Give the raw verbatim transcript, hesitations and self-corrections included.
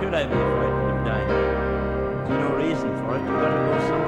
should I be frightened of dying? There's no reason for it. You've got to go somewhere.